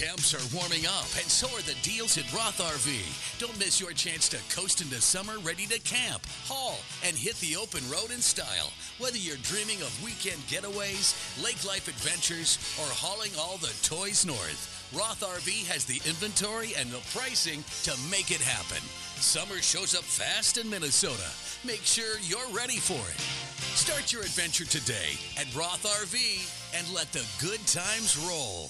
Temps are warming up, and so are the deals at Roth RV. Don't miss your chance to coast into summer ready to camp, haul, and hit the open road in style. Whether you're dreaming of weekend getaways, lake life adventures, or hauling all the toys north, Roth RV has the inventory and the pricing to make it happen. Summer shows up fast in Minnesota. Make sure you're ready for it. Start your adventure today at Roth RV and let the good times roll.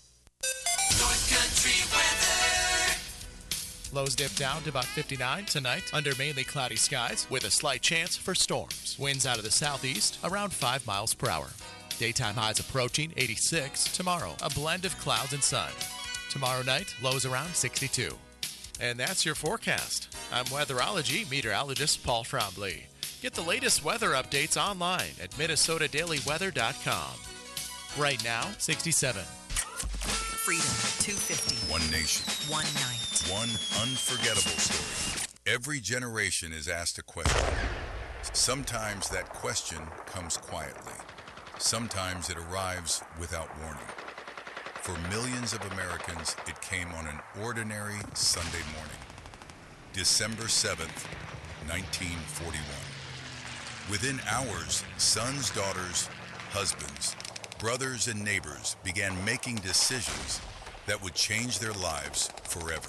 North Country weather. Lows dip down to about 59 tonight under mainly cloudy skies with a slight chance for storms. Winds out of the southeast around 5 miles per hour. Daytime highs approaching 86 tomorrow. A blend of clouds and sun. Tomorrow night, lows around 62. And that's your forecast. I'm weatherology meteorologist Paul Trombley. Get the latest weather updates online at minnesotadailyweather.com. Right now, 67. Freedom 250. One nation. One night. One unforgettable story. Every generation is asked a question. Sometimes that question comes quietly. Sometimes it arrives without warning. For millions of Americans, it came on an ordinary Sunday morning. December 7th, 1941. Within hours, sons, daughters, husbands, brothers, and neighbors began making decisions that would change their lives forever.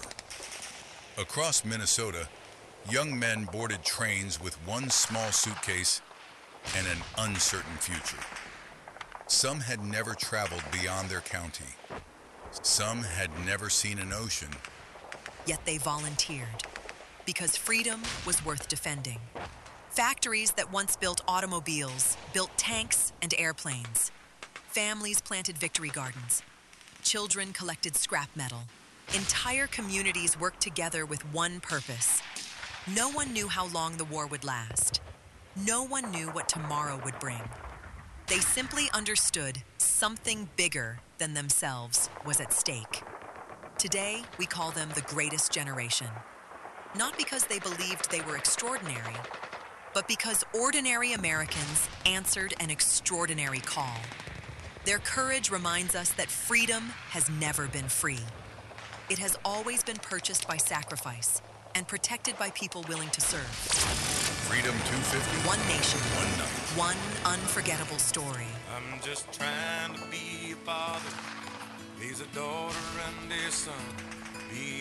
Across Minnesota, young men boarded trains with one small suitcase and an uncertain future. Some had never traveled beyond their county. Some had never seen an ocean. Yet they volunteered because freedom was worth defending. Factories that once built automobiles, built tanks and airplanes. Families planted victory gardens. Children collected scrap metal. Entire communities worked together with one purpose. No one knew how long the war would last. No one knew what tomorrow would bring. They simply understood something bigger than themselves was at stake. Today, we call them the greatest generation. Not because they believed they were extraordinary, but because ordinary Americans answered an extraordinary call. Their courage reminds us that freedom has never been free. It has always been purchased by sacrifice and protected by people willing to serve. Freedom 250. One nation. One night. One unforgettable story. I'm just trying to be a father. He's a daughter and a son. Be